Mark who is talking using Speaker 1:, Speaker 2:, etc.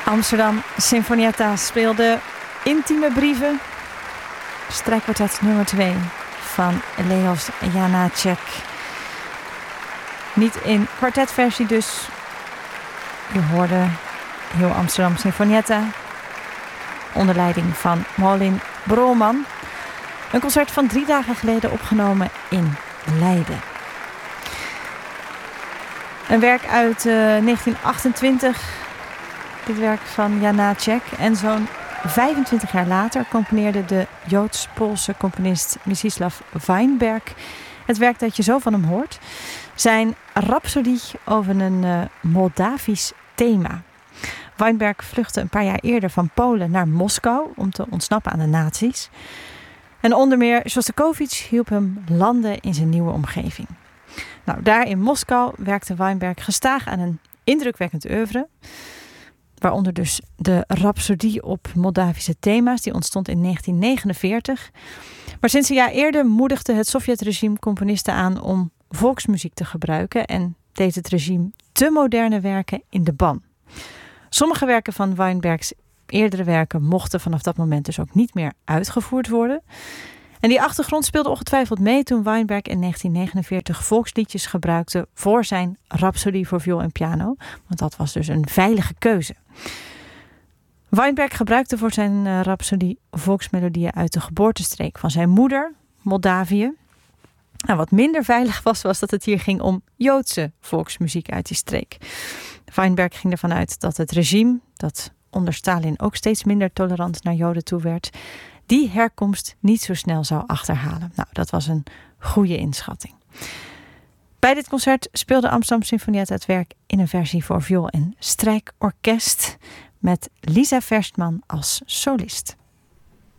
Speaker 1: Amsterdam Sinfonietta speelde Intieme Brieven. Strijkkwartet nummer 2 van Leos Janáček. Niet in kwartetversie dus. Je hoorde heel Amsterdam Sinfonietta onder leiding van Malin Brolman. Een concert van 3 dagen geleden opgenomen in Leiden. Een werk uit 1928. Dit werk van Janáček. En zo'n 25 jaar later componeerde de Joods-Poolse componist Mstislav Weinberg het werk dat je zo van hem hoort. Zijn Rhapsodie over een Moldavisch thema. Weinberg vluchtte een paar jaar eerder van Polen naar Moskou om te ontsnappen aan de nazi's. En onder meer Sjostakovich hielp hem landen in zijn nieuwe omgeving. Nou, daar in Moskou werkte Weinberg gestaag aan een indrukwekkend oeuvre. Waaronder dus de Rhapsodie op Moldavische thema's. Die ontstond in 1949. Maar sinds een jaar eerder moedigde het Sovjetregime componisten aan om volksmuziek te gebruiken. En deed het regime te moderne werken in de ban. Sommige werken van Weinbergs eerdere werken mochten vanaf dat moment dus ook niet meer uitgevoerd worden. En die achtergrond speelde ongetwijfeld mee toen Weinberg in 1949 volksliedjes gebruikte voor zijn Rhapsodie voor viool en piano. Want dat was dus een veilige keuze. Weinberg gebruikte voor zijn Rhapsodie volksmelodieën uit de geboortestreek van zijn moeder, Moldavië. Nou, wat minder veilig was dat het hier ging om Joodse volksmuziek uit die streek. Weinberg ging ervan uit dat het regime, dat onder Stalin ook steeds minder tolerant naar Joden toe werd, die herkomst niet zo snel zou achterhalen. Nou, dat was een goede inschatting. Bij dit concert speelde Amsterdam Sinfonietta het werk in een versie voor viool en strijkorkest met Lisa Verstman als solist.